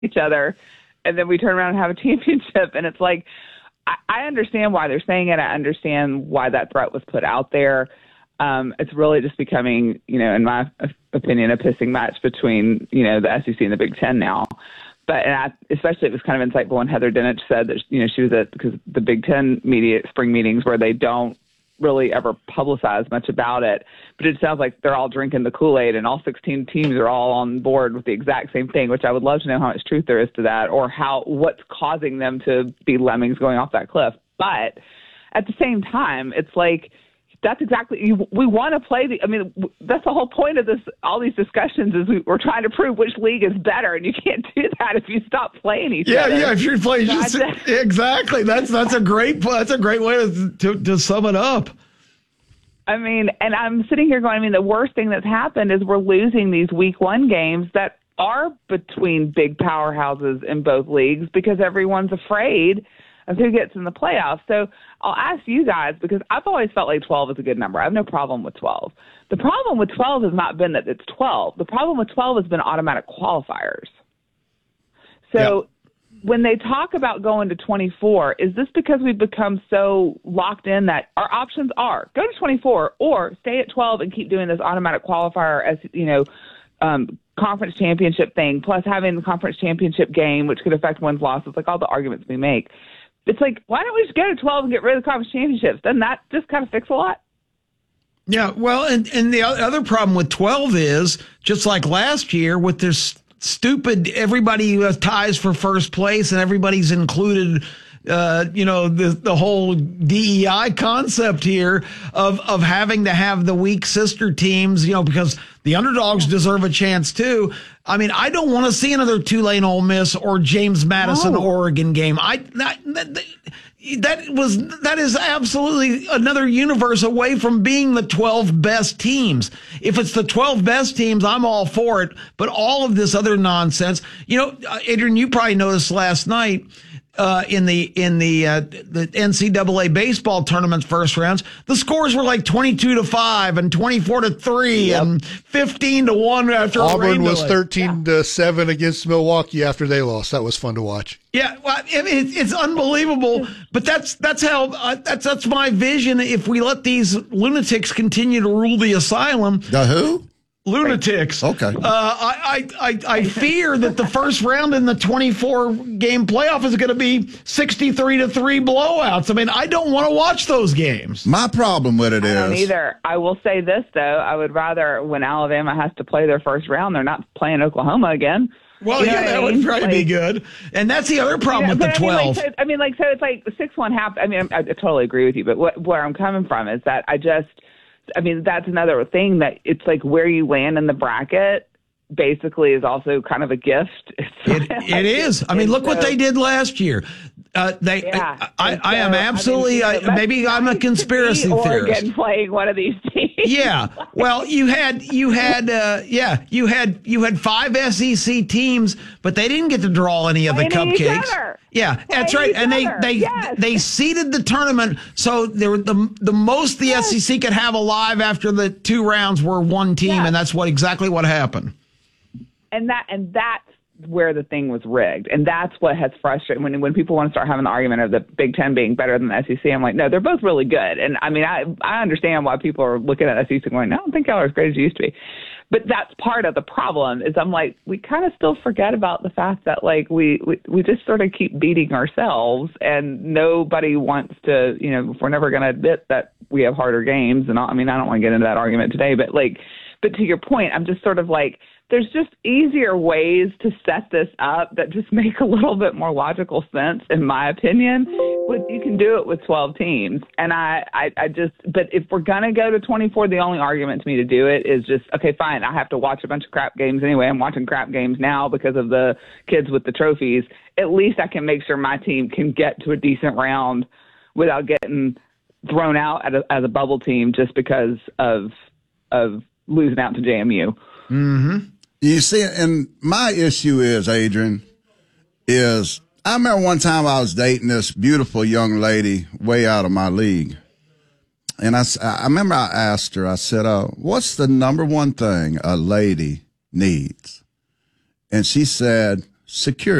each other, and then we turn around and have a championship. And it's like, I understand why they're saying it. I understand why that threat was put out there. It's really just becoming, in my opinion, a pissing match between, the SEC and the Big Ten now. But especially it was kind of insightful when Heather Dinich said that, she was because the Big Ten spring meetings where they don't really ever publicize much about it. But it sounds like they're all drinking the Kool-Aid and all 16 teams are all on board with the exact same thing, which I would love to know how much truth there is to that or what's causing them to be lemmings going off that cliff. But at the same time, it's like, that's exactly we want to play that's the whole point of all these discussions is we're trying to prove which league is better, and you can't do that if you stop playing each other. Yeah, if you're playing exactly. That's a great way to sum it up. And I'm sitting here going, the worst thing that's happened is we're losing these week one games that are between big powerhouses in both leagues because everyone's afraid of who gets in the playoffs. So I'll ask you guys, because I've always felt like 12 is a good number. I have no problem with 12. The problem with 12 has not been that it's 12. The problem with 12 has been automatic qualifiers. So when they talk about going to 24, is this because we've become so locked in that our options are go to 24 or stay at 12 and keep doing this automatic qualifier as, conference championship thing, plus having the conference championship game, which could affect one's losses, like all the arguments we make. It's like, why don't we just go to 12 and get rid of the conference championships? Doesn't that just kind of fix a lot? Yeah, well, and the other problem with 12 is, just like last year, with this stupid, everybody ties for first place and everybody's included, the whole DEI concept here of having to have the weak sister teams, because the underdogs deserve a chance too. I don't want to see another Tulane Ole Miss or James Madison Oregon game. That is absolutely another universe away from being the 12 best teams. If it's the 12 best teams, I'm all for it. But all of this other nonsense, Adrian, you probably noticed last night, in the NCAA baseball tournament's first rounds, the scores were like 22-5 and 24-3 and 15-1 after Auburn was 13-7 against Milwaukee after they lost. That was fun to watch. Yeah, well, it's unbelievable, but that's my vision. If we let these lunatics continue to rule the asylum, the who? Lunatics. Okay. I fear that the first round in the 24-game playoff is going to be 63-3 blowouts. I don't want to watch those games. My problem with it is... I don't either. I will say this, though. I would rather, when Alabama has to play their first round, they're not playing Oklahoma again. Well, that would probably be good. And that's the other problem with the 12. So it's like 6-1 half. I totally agree with you. But where I'm coming from is that that's another thing that it's like where you land in the bracket basically is also kind of a gift. It is. Look what they did last year. I am absolutely, maybe I'm a conspiracy theorist. Oregon playing one of these teams. Yeah. Well, you had 5 SEC teams, but they didn't get to draw any of the cupcakes. Yeah, that's right. And they seeded the tournament, so they were the most the SEC could have alive after the 2 rounds were one team, and that's exactly what happened. And that's where the thing was rigged. And that's what has frustrated when people want to start having the argument of the Big Ten being better than the SEC. I'm like, no, they're both really good. And I understand why people are looking at the SEC and going, no, I don't think y'all are as great as you used to be. But that's part of the problem is I'm like, we kind of still forget about the fact that we just sort of keep beating ourselves and nobody wants to, we're never going to admit that we have harder games. And I don't want to get into that argument today, but to your point, I'm just sort of like, there's just easier ways to set this up that just make a little bit more logical sense, in my opinion. You can do it with 12 teams. And but if we're going to go to 24, the only argument to me to do it is just, okay, fine, I have to watch a bunch of crap games anyway. I'm watching crap games now because of the kids with the trophies. At least I can make sure my team can get to a decent round without getting thrown out as a bubble team just because of losing out to JMU. Mm-hmm. You see, and my issue is, Adrian, I remember one time I was dating this beautiful young lady way out of my league. And I remember I asked her, I said, what's the number one thing a lady needs? And she said security.